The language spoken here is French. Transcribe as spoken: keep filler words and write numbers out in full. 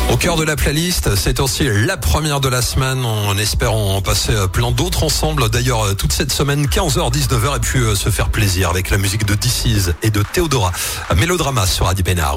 Au cœur de la playlist, c'est aussi la première de la semaine. On espère en passer plein d'autres ensemble. D'ailleurs, toute cette semaine, quinze heures dix-neuf heures, et puis se faire plaisir avec la musique de This Is et de Théodora. Mélodrama sur Adi Bénard.